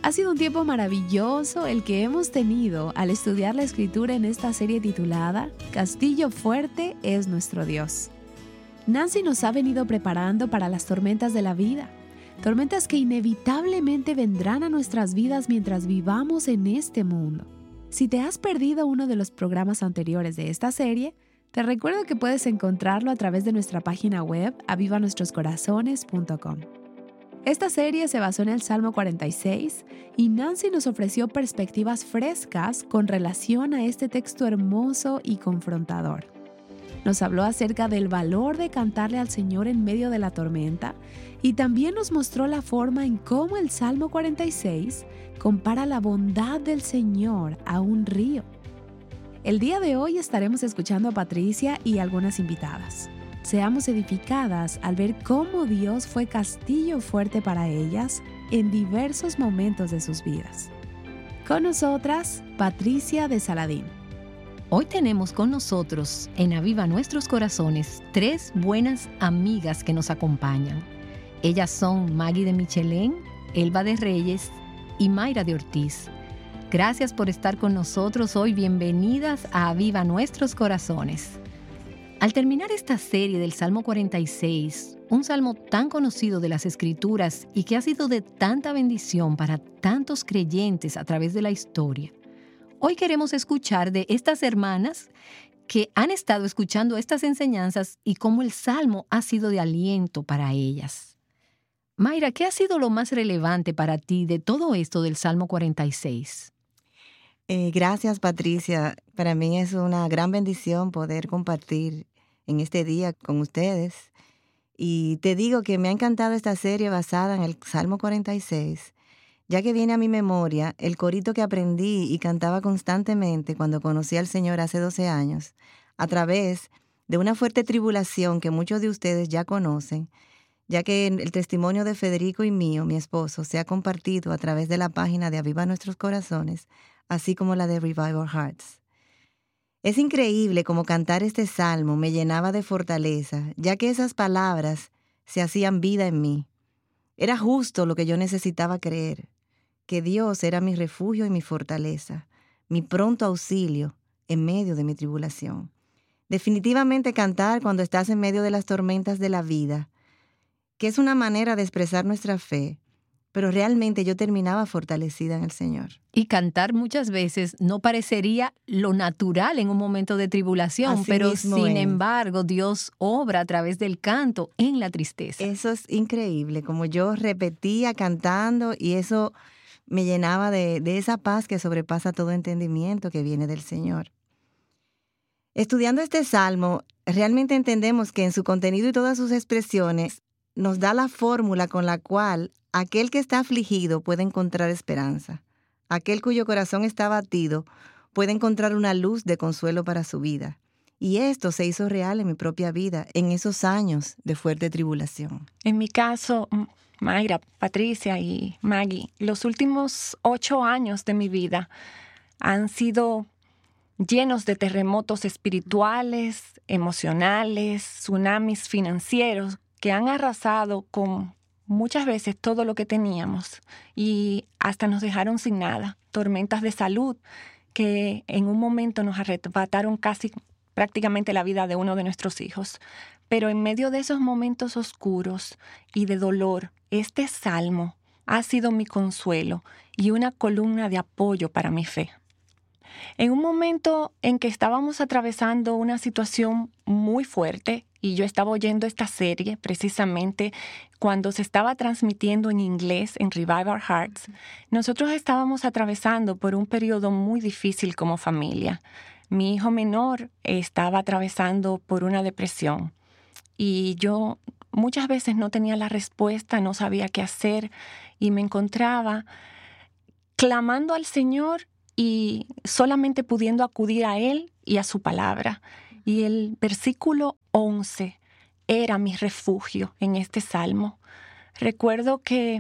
Ha sido un tiempo maravilloso el que hemos tenido al estudiar la Escritura en esta serie titulada Castillo Fuerte es nuestro Dios. Nancy nos ha venido preparando para las tormentas de la vida, tormentas que inevitablemente vendrán a nuestras vidas mientras vivamos en este mundo. Si te has perdido uno de los programas anteriores de esta serie, te recuerdo que puedes encontrarlo a través de nuestra página web avivanuestroscorazones.com. Esta serie se basó en el Salmo 46 y Nancy nos ofreció perspectivas frescas con relación a este texto hermoso y confrontador. Nos habló acerca del valor de cantarle al Señor en medio de la tormenta y también nos mostró la forma en cómo el Salmo 46 compara la bondad del Señor a un río. El día de hoy estaremos escuchando a Patricia y algunas invitadas. Seamos edificadas al ver cómo Dios fue castillo fuerte para ellas en diversos momentos de sus vidas. Con nosotras, Patricia de Saladín. Hoy tenemos con nosotros en Aviva Nuestros Corazones 3 buenas amigas que nos acompañan. Ellas son Maggie de Michelén, Elba de Reyes y Mayra de Ortiz. Gracias por estar con nosotros hoy. Bienvenidas a Aviva Nuestros Corazones. Al terminar esta serie del Salmo 46, un salmo tan conocido de las Escrituras y que ha sido de tanta bendición para tantos creyentes a través de la historia, hoy queremos escuchar de estas hermanas que han estado escuchando estas enseñanzas y cómo el salmo ha sido de aliento para ellas. Mayra, ¿qué ha sido lo más relevante para ti de todo esto del Salmo 46? Gracias, Patricia. Para mí es una gran bendición poder compartir en este día con ustedes. Y te digo que me ha encantado esta serie basada en el Salmo 46, ya que viene a mi memoria el corito que aprendí y cantaba constantemente cuando conocí al Señor hace 12 años, a través de una fuerte tribulación que muchos de ustedes ya conocen, ya que el testimonio de Federico y mío, mi esposo, se ha compartido a través de la página de Aviva Nuestros Corazones, así como la de Revive Our Hearts. Es increíble cómo cantar este salmo me llenaba de fortaleza, ya que esas palabras se hacían vida en mí. Era justo lo que yo necesitaba creer, que Dios era mi refugio y mi fortaleza, mi pronto auxilio en medio de mi tribulación. Definitivamente cantar cuando estás en medio de las tormentas de la vida, que es una manera de expresar nuestra fe, pero realmente yo terminaba fortalecida en el Señor. Y cantar muchas veces no parecería lo natural en un momento de tribulación, Así pero mismo sin es. embargo Dios obra a través del canto en la tristeza. Eso es increíble, como yo repetía cantando y eso me llenaba de esa paz que sobrepasa todo entendimiento que viene del Señor. Estudiando este salmo, realmente entendemos que en su contenido y todas sus expresiones nos da la fórmula con la cual aquel que está afligido puede encontrar esperanza. Aquel cuyo corazón está abatido puede encontrar una luz de consuelo para su vida. Y esto se hizo real en mi propia vida, en esos años de fuerte tribulación. En mi caso, Mayra, Patricia y Maggie, los últimos 8 años de mi vida han sido llenos de terremotos espirituales, emocionales, tsunamis financieros que han arrasado con muchas veces todo lo que teníamos y hasta nos dejaron sin nada. Tormentas de salud que en un momento nos arrebataron prácticamente la vida de uno de nuestros hijos. Pero en medio de esos momentos oscuros y de dolor, este salmo ha sido mi consuelo y una columna de apoyo para mi fe. En un momento en que estábamos atravesando una situación muy fuerte, y yo estaba oyendo esta serie precisamente cuando se estaba transmitiendo en inglés en Revive Our Hearts, nosotros estábamos atravesando por un periodo muy difícil como familia. Mi hijo menor estaba atravesando por una depresión y yo muchas veces no tenía la respuesta, no sabía qué hacer y me encontraba clamando al Señor y solamente pudiendo acudir a Él y a su palabra. Y el versículo 11 era mi refugio en este salmo. Recuerdo que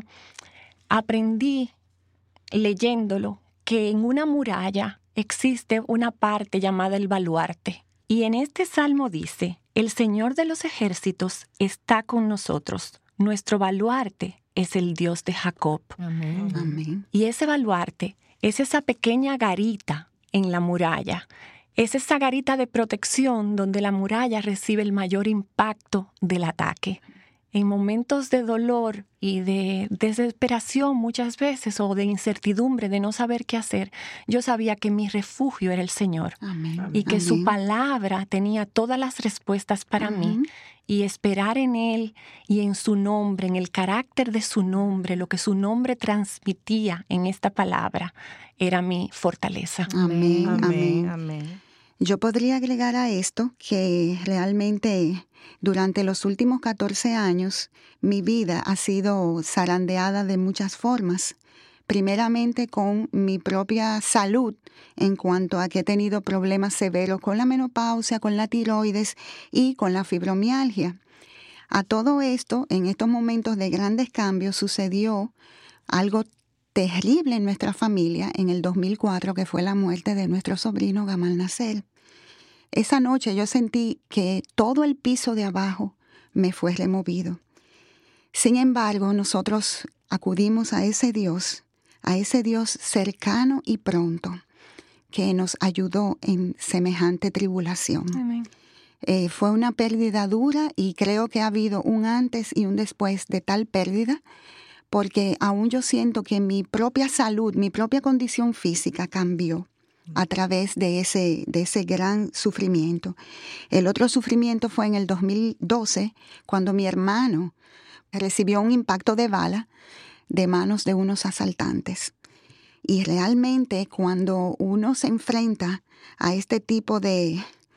aprendí leyéndolo que en una muralla existe una parte llamada el baluarte. Y en este salmo dice, el Señor de los ejércitos está con nosotros. Nuestro baluarte es el Dios de Jacob. Amén. Amén. Y ese baluarte es esa pequeña garita en la muralla. Es esa garita de protección donde la muralla recibe el mayor impacto del ataque. En momentos de dolor y de desesperación muchas veces, o de incertidumbre, de no saber qué hacer, yo sabía que mi refugio era el Señor. Amén. Y que su palabra tenía todas las respuestas para mí. Y esperar en Él y en su nombre, en el carácter de su nombre, lo que su nombre transmitía en esta palabra, era mi fortaleza. Amén. Amén. Amén. Yo podría agregar a esto que realmente durante los últimos 14 años mi vida ha sido zarandeada de muchas formas. Primeramente con mi propia salud en cuanto a que he tenido problemas severos con la menopausia, con la tiroides y con la fibromialgia. A todo esto, en estos momentos de grandes cambios, sucedió algo terrible en nuestra familia en el 2004, que fue la muerte de nuestro sobrino Gamal Nasser. Esa noche yo sentí que todo el piso de abajo me fue removido. Sin embargo, nosotros acudimos a ese Dios cercano y pronto, que nos ayudó en semejante tribulación. Amén. Fue una pérdida dura y creo que ha habido un antes y un después de tal pérdida, porque aún yo siento que mi propia salud, mi propia condición física cambió a través de ese gran sufrimiento. El otro sufrimiento fue en el 2012, cuando mi hermano recibió un impacto de bala de manos de unos asaltantes. Y realmente cuando uno se enfrenta a este tipo de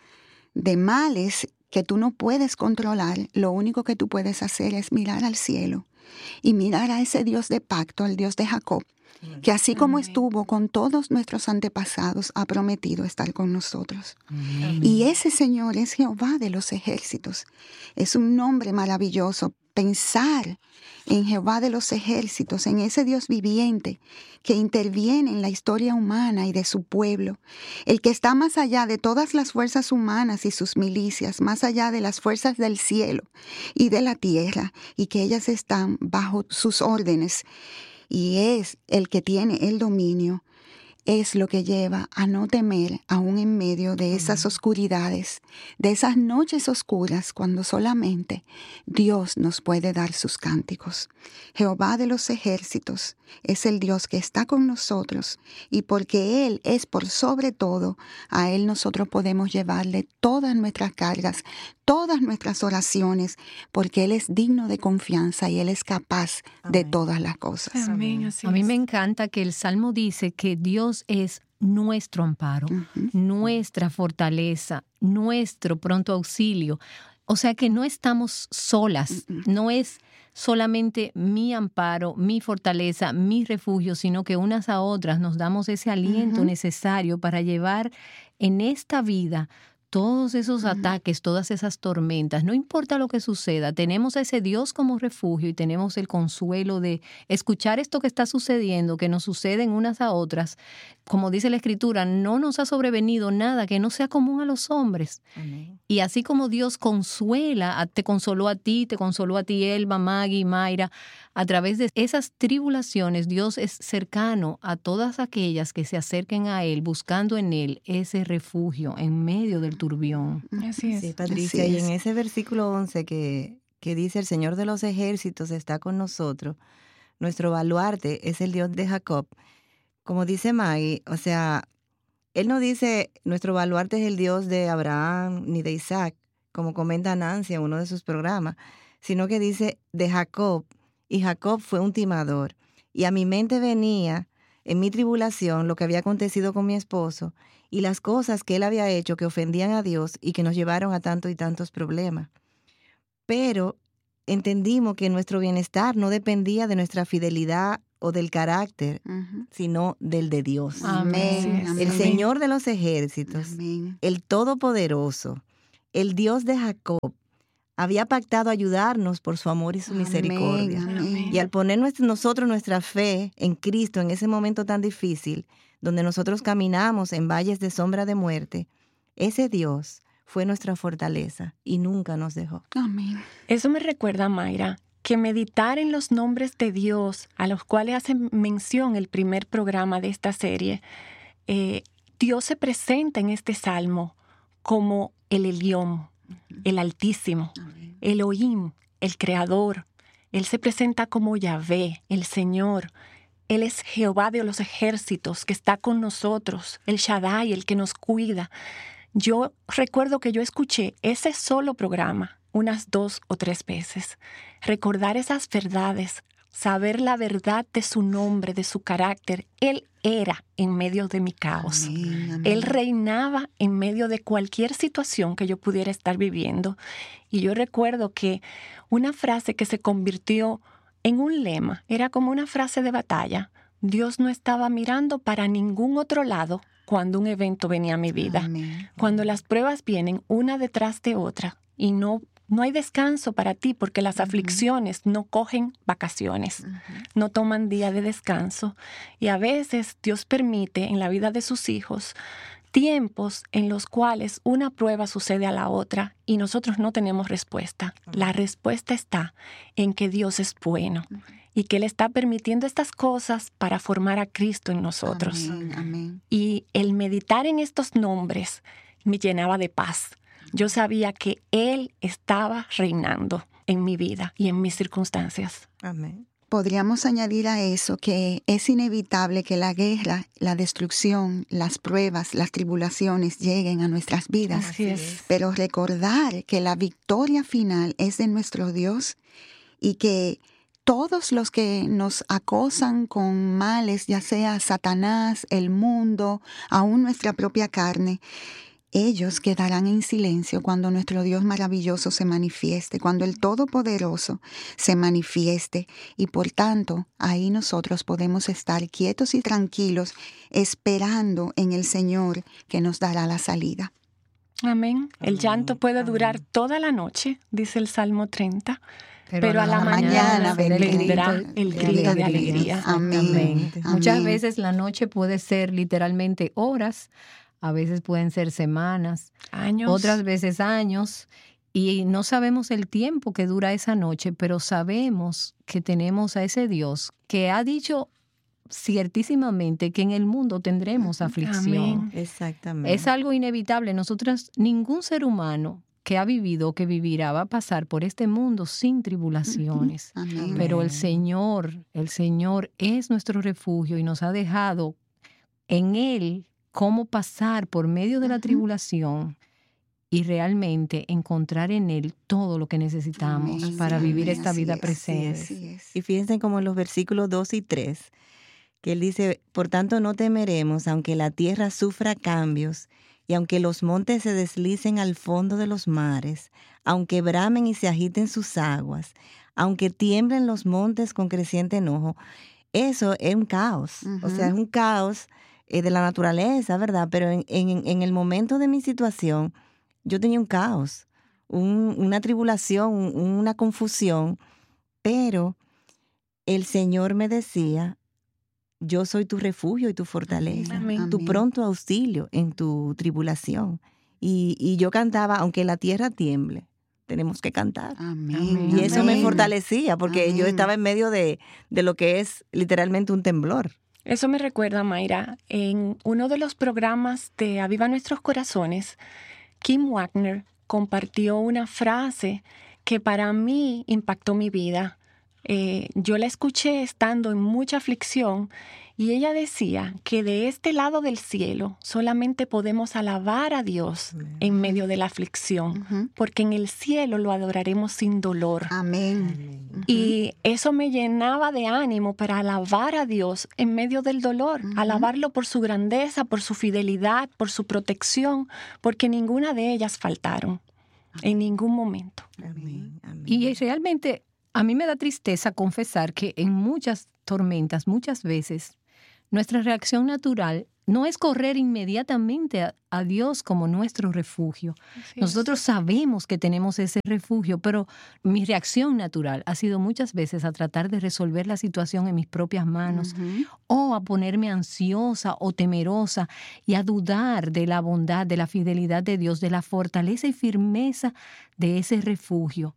males que tú no puedes controlar, lo único que tú puedes hacer es mirar al cielo y mirar a ese Dios de pacto, el Dios de Jacob, que así como estuvo con todos nuestros antepasados, ha prometido estar con nosotros. Y ese Señor es Jehová de los ejércitos. Es un nombre maravilloso. Pensar en Jehová de los ejércitos, en ese Dios viviente que interviene en la historia humana y de su pueblo, el que está más allá de todas las fuerzas humanas y sus milicias, más allá de las fuerzas del cielo y de la tierra, y que ellas están bajo sus órdenes, y es el que tiene el dominio, es lo que lleva a no temer aún en medio de esas oscuridades, de esas noches oscuras, cuando solamente Dios nos puede dar sus cánticos. Jehová de los ejércitos es el Dios que está con nosotros, y porque Él es por sobre todo, a Él nosotros podemos llevarle todas nuestras cargas, todas nuestras oraciones, porque Él es digno de confianza y Él es capaz de todas las cosas. Amén, así A mí es. me encanta que el Salmo dice que Dios es nuestro amparo, nuestra fortaleza, nuestro pronto auxilio. O sea que no estamos solas, no es solamente mi amparo, mi fortaleza, mi refugio, sino que unas a otras nos damos ese aliento necesario para llevar en esta vida todos esos ataques, todas esas tormentas. No importa lo que suceda, tenemos a ese Dios como refugio y tenemos el consuelo de escuchar esto que está sucediendo, que nos suceden unas a otras. Como dice la Escritura, no nos ha sobrevenido nada que no sea común a los hombres. Amén. Y así como Dios consuela, te consoló a ti, Elba, Maggie, Mayra, a través de esas tribulaciones, Dios es cercano a todas aquellas que se acerquen a Él, buscando en Él ese refugio en medio del turbión. Así es. Sí, Patricia, Así y es. en ese versículo 11 que dice, el Señor de los ejércitos está con nosotros, nuestro baluarte es el Dios de Jacob. Como dice Maggie, o sea, Él no dice, nuestro baluarte es el Dios de Abraham ni de Isaac, como comenta Nancy en uno de sus programas, sino que dice de Jacob, y Jacob fue un timador. Y a mi mente venía, en mi tribulación, lo que había acontecido con mi esposo y las cosas que él había hecho que ofendían a Dios y que nos llevaron a tantos y tantos problemas. Pero entendimos que nuestro bienestar no dependía de nuestra fidelidad o del carácter, sino del de Dios. Amén. Así es. El Señor de los ejércitos, Amén. el Todopoderoso, el Dios de Jacob, había pactado ayudarnos por su amor y su misericordia. Amén. Y al poner nosotros nuestra fe en Cristo en ese momento tan difícil, donde nosotros caminamos en valles de sombra de muerte, ese Dios fue nuestra fortaleza y nunca nos dejó. Amén. Eso me recuerda, Mayra, que meditar en los nombres de Dios, a los cuales hace mención el primer programa de esta serie, Dios se presenta en este salmo como el Elión, el Altísimo, Elohim, el Creador. Él se presenta como Yahvé, el Señor. Él es Jehová de los ejércitos, que está con nosotros, el Shaddai, el que nos cuida. Yo recuerdo que yo escuché ese solo programa unas 2 o 3 veces. Recordar esas verdades, saber la verdad de su nombre, de su carácter. Él era en medio de mi caos. Amén, amén. Él reinaba en medio de cualquier situación que yo pudiera estar viviendo. Y yo recuerdo que una frase que se convirtió en un lema, era como una frase de batalla. Dios no estaba mirando para ningún otro lado cuando un evento venía a mi vida. Amén. Cuando las pruebas vienen una detrás de otra y no hay descanso para ti porque las aflicciones no cogen vacaciones, no toman día de descanso. Y a veces Dios permite en la vida de sus hijos tiempos en los cuales una prueba sucede a la otra y nosotros no tenemos respuesta. La respuesta está en que Dios es bueno y que Él está permitiendo estas cosas para formar a Cristo en nosotros. Amén, amén. Y el meditar en estos nombres me llenaba de paz. Yo sabía que Él estaba reinando en mi vida y en mis circunstancias. Amén. Podríamos añadir a eso que es inevitable que la guerra, la destrucción, las pruebas, las tribulaciones lleguen a nuestras vidas. Así es. Pero recordar que la victoria final es de nuestro Dios y que todos los que nos acosan con males, ya sea Satanás, el mundo, aún nuestra propia carne, ellos quedarán en silencio cuando nuestro Dios maravilloso se manifieste, cuando el Todopoderoso se manifieste. Y por tanto, ahí nosotros podemos estar quietos y tranquilos, esperando en el Señor que nos dará la salida. Amén. El Amén. llanto puede durar Amén. toda la noche, dice el Salmo 30, pero a la mañana vendrá vendrá el grito de alegría. Amén. Muchas Amén. veces la noche puede ser literalmente horas, a veces pueden ser semanas, Años. otras veces años, y no sabemos el tiempo que dura esa noche, pero sabemos que tenemos a ese Dios que ha dicho ciertísimamente que en el mundo tendremos aflicción. Amén. Exactamente. Es algo inevitable. Nosotras, ningún ser humano que ha vivido o que vivirá va a pasar por este mundo sin tribulaciones. Amén. Pero el Amén. Señor es nuestro refugio y nos ha dejado en Él cómo pasar por medio de la tribulación y realmente encontrar en Él todo lo que necesitamos Amén. para vivir Amén. esta Así vida es, presente. así es. Y fíjense como en los versículos 2 y 3, que él dice, por tanto no temeremos, aunque la tierra sufra cambios, y aunque los montes se deslicen al fondo de los mares, aunque bramen y se agiten sus aguas, aunque tiemblen los montes con creciente enojo. Eso es un caos, o sea, es un caos de la naturaleza, ¿verdad? Pero en el momento de mi situación, yo tenía un caos, una tribulación, una confusión, pero el Señor me decía, yo soy tu refugio y tu fortaleza, Amén. tu pronto auxilio en tu tribulación. Y yo cantaba, aunque la tierra tiemble, tenemos que cantar. Amén. Y eso me Amén. fortalecía, porque yo Amén. estaba en medio de lo que es literalmente un temblor. Eso me recuerda, Mayra, en uno de los programas de Aviva Nuestros Corazones, Kim Wagner compartió una frase que para mí impactó mi vida. Yo la escuché estando en mucha aflicción y ella decía que de este lado del cielo solamente podemos alabar a Dios en medio de la aflicción, porque en el cielo lo adoraremos sin dolor. Amén. Y eso me llenaba de ánimo para alabar a Dios en medio del dolor, alabarlo por su grandeza, por su fidelidad, por su protección, porque ninguna de ellas faltaron en ningún momento. Amén. Amén. Y realmente a mí me da tristeza confesar que en muchas tormentas, muchas veces, nuestra reacción natural no es correr inmediatamente a Dios como nuestro refugio. Nosotros sabemos que tenemos ese refugio, pero mi reacción natural ha sido muchas veces a tratar de resolver la situación en mis propias manos o a ponerme ansiosa o temerosa y a dudar de la bondad, de la fidelidad de Dios, de la fortaleza y firmeza de ese refugio.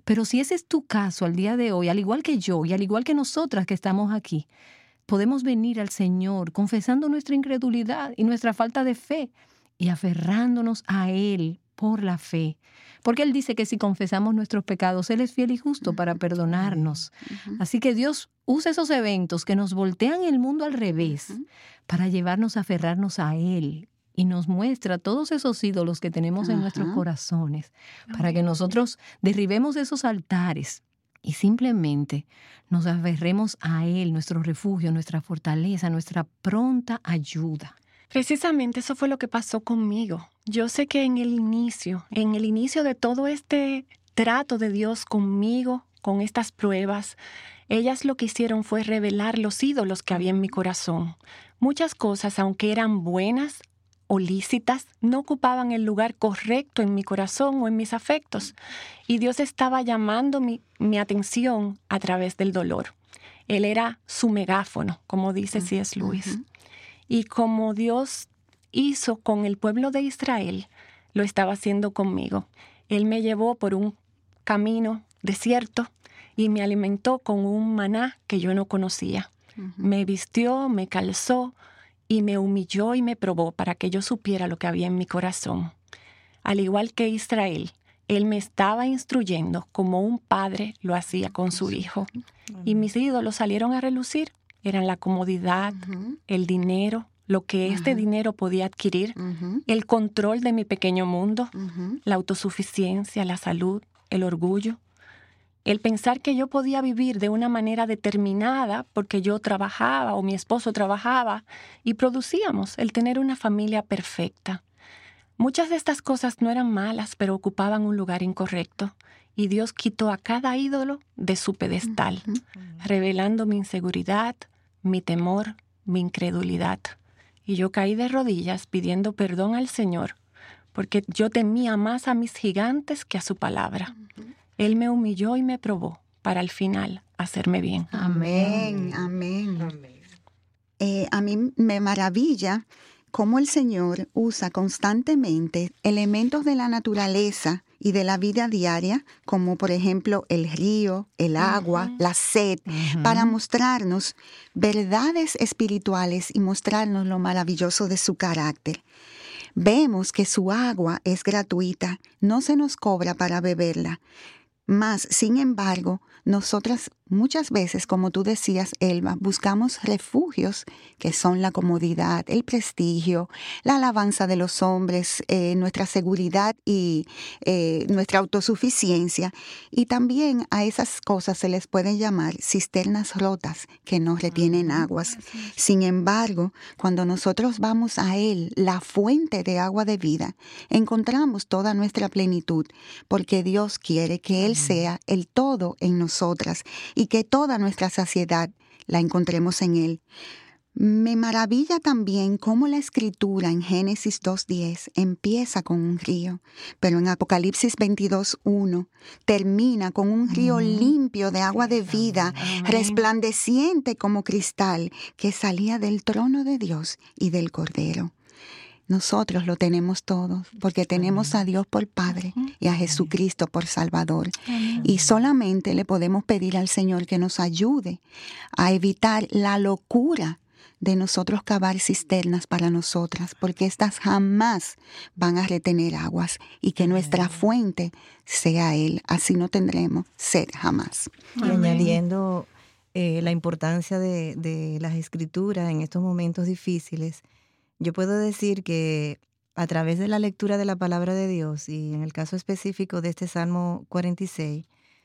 Pero si ese es tu caso al día de hoy, al igual que yo y al igual que nosotras que estamos aquí, podemos venir al Señor confesando nuestra incredulidad y nuestra falta de fe y aferrándonos a Él por la fe. Porque Él dice que si confesamos nuestros pecados, Él es fiel y justo para perdonarnos. Así que Dios usa esos eventos que nos voltean el mundo al revés para llevarnos a aferrarnos a Él. Y nos muestra todos esos ídolos que tenemos en nuestros corazones para que nosotros derribemos esos altares y simplemente nos aferremos a Él, nuestro refugio, nuestra fortaleza, nuestra pronta ayuda. Precisamente eso fue lo que pasó conmigo. Yo sé que en el inicio de todo este trato de Dios conmigo, con estas pruebas, ellas lo que hicieron fue revelar los ídolos que había en mi corazón. Muchas cosas, aunque eran buenas o lícitas, no ocupaban el lugar correcto en mi corazón o en mis afectos. Y Dios estaba llamando mi atención a través del dolor. Él era su megáfono, como dice C.S. Lewis. Y como Dios hizo con el pueblo de Israel, lo estaba haciendo conmigo. Él me llevó por un camino desierto y me alimentó con un maná que yo no conocía. Me vistió, me calzó, y me humilló y me probó para que yo supiera lo que había en mi corazón. Al igual que Israel, Él me estaba instruyendo como un padre lo hacía con su hijo. Y mis ídolos salieron a relucir. Eran la comodidad, el dinero, lo que este dinero podía adquirir, el control de mi pequeño mundo, la autosuficiencia, la salud, el orgullo. El pensar que yo podía vivir de una manera determinada porque yo trabajaba o mi esposo trabajaba y producíamos, el tener una familia perfecta. Muchas de estas cosas no eran malas, pero ocupaban un lugar incorrecto. Y Dios quitó a cada ídolo de su pedestal, revelando mi inseguridad, mi temor, mi incredulidad. Y yo caí de rodillas pidiendo perdón al Señor, porque yo temía más a mis gigantes que a su palabra. Él me humilló y me probó para al final hacerme bien. Amén, amén. A mí me maravilla cómo el Señor usa constantemente elementos de la naturaleza y de la vida diaria, como por ejemplo el río, el agua, la sed, para mostrarnos verdades espirituales y mostrarnos lo maravilloso de su carácter. Vemos que su agua es gratuita, no se nos cobra para beberla. Mas, sin embargo, nosotras muchas veces, como tú decías, Elba, buscamos refugios que son la comodidad, el prestigio, la alabanza de los hombres, nuestra seguridad y nuestra autosuficiencia. Y también a esas cosas se les pueden llamar cisternas rotas que no retienen aguas. Sin embargo, cuando nosotros vamos a Él, la fuente de agua de vida, encontramos toda nuestra plenitud, porque Dios quiere que Él sea el todo en nosotras y que toda nuestra saciedad la encontremos en Él. Me maravilla también cómo la Escritura en Génesis 2:10 empieza con un río, pero en Apocalipsis 22:1 termina con un río limpio de agua de vida, resplandeciente como cristal, que salía del trono de Dios y del Cordero. Nosotros lo tenemos todo, porque tenemos a Dios por Padre y a Jesucristo por Salvador. Y solamente le podemos pedir al Señor que nos ayude a evitar la locura de nosotros cavar cisternas para nosotras, porque estas jamás van a retener aguas, y que nuestra fuente sea Él. Así no tendremos sed jamás. Y añadiendo la importancia de las Escrituras en estos momentos difíciles, yo puedo decir que a través de la lectura de la palabra de Dios, y en el caso específico de este Salmo 46,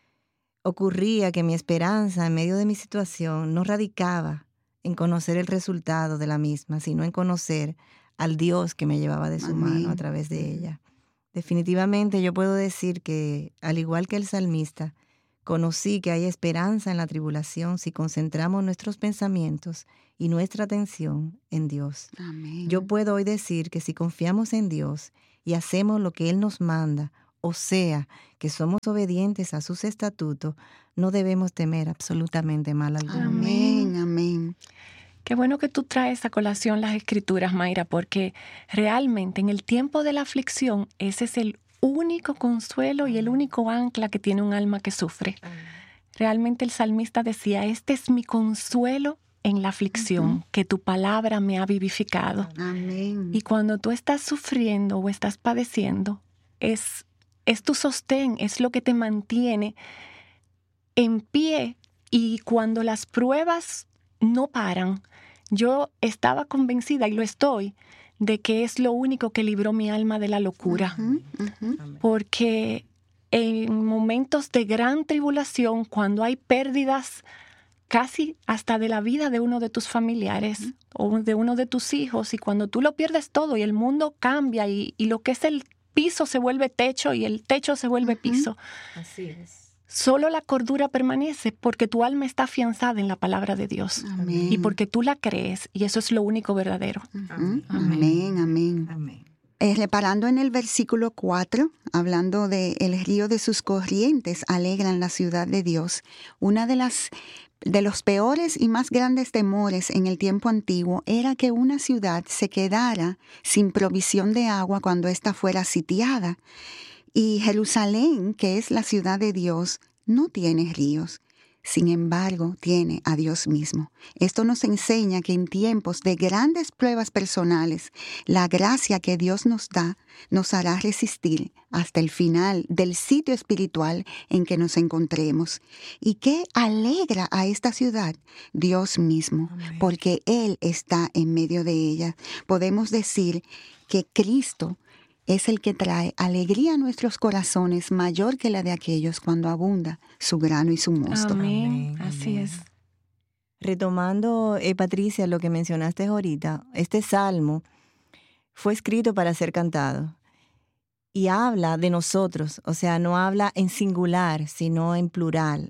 ocurría que mi esperanza en medio de mi situación no radicaba en conocer el resultado de la misma, sino en conocer al Dios que me llevaba de su mano a través de ella. Definitivamente yo puedo decir que, al igual que el salmista, conocí que hay esperanza en la tribulación si concentramos nuestros pensamientos y nuestra atención en Dios. Amén. Yo puedo hoy decir que si confiamos en Dios y hacemos lo que Él nos manda, o sea, que somos obedientes a sus estatutos, no debemos temer absolutamente mal alguno. Amén, amén. Qué bueno que tú traes a colación las Escrituras, Mayra, porque realmente en el tiempo de la aflicción ese es el único consuelo y el único ancla que tiene un alma que sufre. Realmente el salmista decía, este es mi consuelo en la aflicción, que tu palabra me ha vivificado. Amén. Y cuando tú estás sufriendo o estás padeciendo, es tu sostén, es lo que te mantiene en pie. Y cuando las pruebas no paran, yo estaba convencida, y lo estoy, de que es lo único que libró mi alma de la locura. Porque en momentos de gran tribulación, cuando hay pérdidas casi hasta de la vida de uno de tus familiares o de uno de tus hijos, y cuando tú lo pierdes todo y el mundo cambia y lo que es el piso se vuelve techo y el techo se vuelve piso. Así es. Solo la cordura permanece porque tu alma está afianzada en la palabra de Dios. Amén. Y porque tú la crees, y eso es lo único verdadero. Amén, amén. Amén. Reparando en el versículo 4, hablando de el río de sus corrientes alegran la ciudad de Dios, una de los peores y más grandes temores en el tiempo antiguo era que una ciudad se quedara sin provisión de agua cuando ésta fuera sitiada. Y Jerusalén, que es la ciudad de Dios, no tiene ríos. Sin embargo, tiene a Dios mismo. Esto nos enseña que en tiempos de grandes pruebas personales, la gracia que Dios nos da nos hará resistir hasta el final del sitio espiritual en que nos encontremos. ¿Y qué alegra a esta ciudad? Dios mismo, porque Él está en medio de ella. Podemos decir que Cristo es el que trae alegría a nuestros corazones mayor que la de aquellos cuando abunda su grano y su mosto. Amén. Así es. Retomando, Patricia, lo que mencionaste ahorita, este salmo fue escrito para ser cantado y habla de nosotros, o sea, no habla en singular, sino en plural.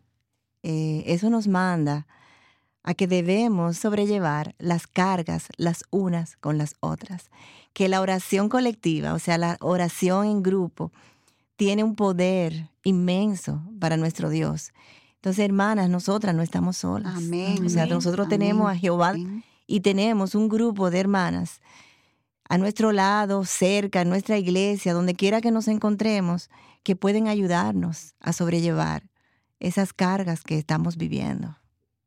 Eso nos manda a que debemos sobrellevar las cargas las unas con las otras. Que la oración colectiva, o sea, la oración en grupo, tiene un poder inmenso para nuestro Dios. Entonces, hermanas, nosotras no estamos solas. Amén. O sea, nosotros tenemos a Jehová y tenemos un grupo de hermanas a nuestro lado, cerca, en nuestra iglesia, donde quiera que nos encontremos, que pueden ayudarnos a sobrellevar esas cargas que estamos viviendo.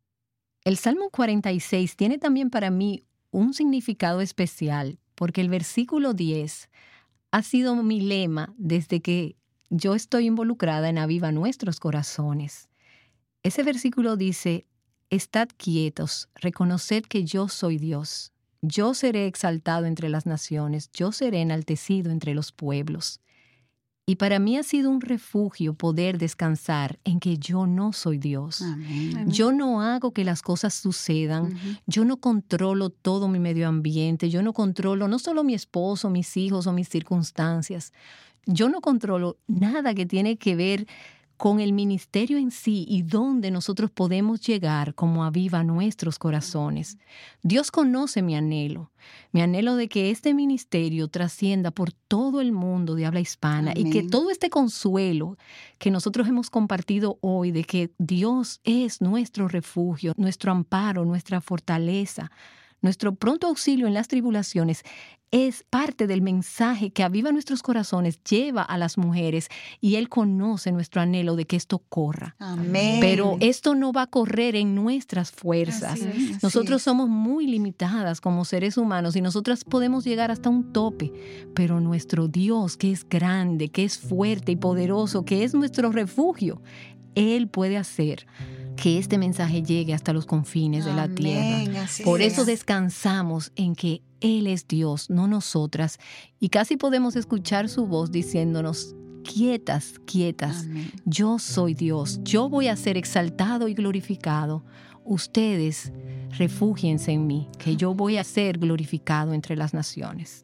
El Salmo 46 tiene también para mí un significado especial, porque el versículo 10 ha sido mi lema desde que yo estoy involucrada en Aviva Nuestros Corazones. Ese versículo dice, estad quietos, reconoced que yo soy Dios. Yo seré exaltado entre las naciones, yo seré enaltecido entre los pueblos. Y para mí ha sido un refugio poder descansar en que yo no soy Dios. Amén. Yo no hago que las cosas sucedan. Yo no controlo todo mi medio ambiente. Yo no controlo no solo mi esposo, mis hijos o mis circunstancias. Yo no controlo nada que tiene que ver con el ministerio en sí y dónde nosotros podemos llegar como Aviva Nuestros Corazones. Dios conoce mi anhelo de que este ministerio trascienda por todo el mundo de habla hispana. Amén. Y que todo este consuelo que nosotros hemos compartido hoy de que Dios es nuestro refugio, nuestro amparo, nuestra fortaleza, nuestro pronto auxilio en las tribulaciones, es parte del mensaje que Aviva Nuestros Corazones lleva a las mujeres, y Él conoce nuestro anhelo de que esto corra. Amén. Pero esto no va a correr en nuestras fuerzas. Nosotros somos muy limitadas como seres humanos y nosotras podemos llegar hasta un tope, pero nuestro Dios, que es grande, que es fuerte y poderoso, que es nuestro refugio, Él puede hacer que este mensaje llegue hasta los confines de la tierra. Por eso descansamos en que Él es Dios, no nosotras. Y casi podemos escuchar su voz diciéndonos, quietas, quietas, amén. Yo soy Dios, yo voy a ser exaltado y glorificado. Ustedes refúgiense en mí, que yo voy a ser glorificado entre las naciones.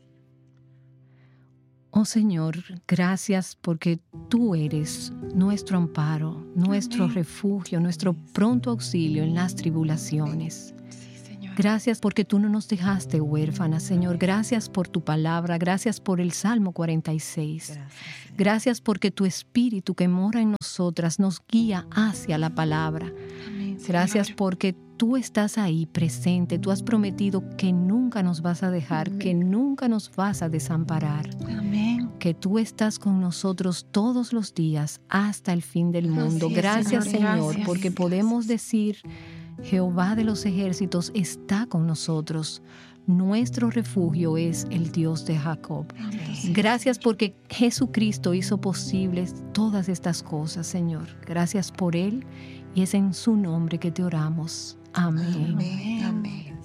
Oh Señor, gracias porque tú eres nuestro amparo, nuestro refugio, nuestro pronto auxilio en las tribulaciones. Gracias porque tú no nos dejaste huérfanas, Señor. Gracias por tu palabra, gracias por el Salmo 46. Gracias porque tu Espíritu que mora en nosotras nos guía hacia la palabra. Gracias porque tú estás ahí presente. Tú has prometido que nunca nos vas a dejar, que nunca nos vas a desamparar. Amén. porque tú estás con nosotros todos los días hasta el fin del mundo. Gracias, Señor, porque podemos decir, Jehová de los ejércitos está con nosotros. Nuestro refugio es el Dios de Jacob. Gracias porque Jesucristo hizo posibles todas estas cosas, Señor. Gracias por Él, y es en su nombre que te oramos. Amén. Amén.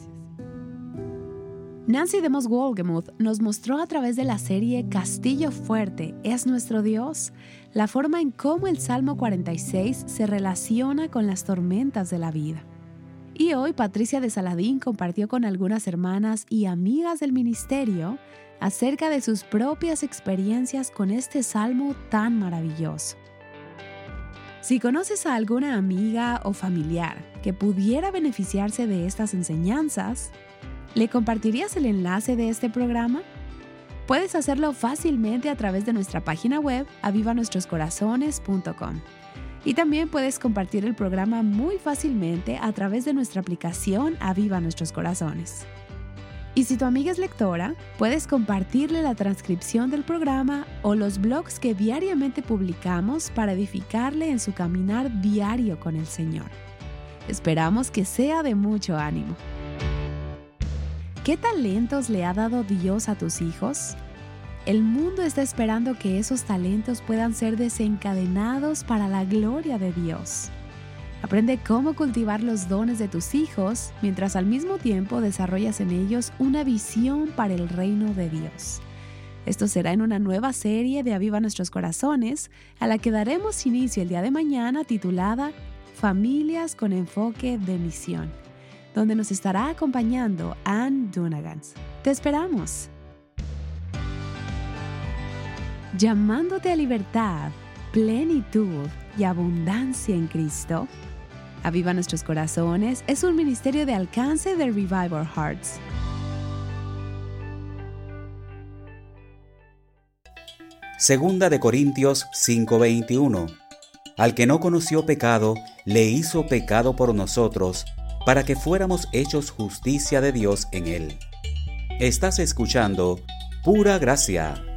Nancy DeMoss Wolgemuth nos mostró a través de la serie Castillo Fuerte es nuestro Dios la forma en cómo el Salmo 46 se relaciona con las tormentas de la vida. Y hoy Patricia de Saladín compartió con algunas hermanas y amigas del ministerio acerca de sus propias experiencias con este salmo tan maravilloso. Si conoces a alguna amiga o familiar que pudiera beneficiarse de estas enseñanzas, ¿le compartirías el enlace de este programa? Puedes hacerlo fácilmente a través de nuestra página web avivanuestroscorazones.com. Y también puedes compartir el programa muy fácilmente a través de nuestra aplicación Aviva Nuestros Corazones. Y si tu amiga es lectora, puedes compartirle la transcripción del programa o los blogs que diariamente publicamos para edificarle en su caminar diario con el Señor. Esperamos que sea de mucho ánimo. ¿Qué talentos le ha dado Dios a tus hijos? El mundo está esperando que esos talentos puedan ser desencadenados para la gloria de Dios. Aprende cómo cultivar los dones de tus hijos mientras al mismo tiempo desarrollas en ellos una visión para el reino de Dios. Esto será en una nueva serie de Aviva Nuestros Corazones, a la que daremos inicio el día de mañana, titulada Familias con enfoque de misión, donde nos estará acompañando Ann Dunagans. ¡Te esperamos! Llamándote a libertad, plenitud y abundancia en Cristo. Aviva Nuestros Corazones es un ministerio de alcance de Revive Our Hearts. Segunda de Corintios 5:21. Al que no conoció pecado, le hizo pecado por nosotros, para que fuéramos hechos justicia de Dios en él. Estás escuchando Pura Gracia.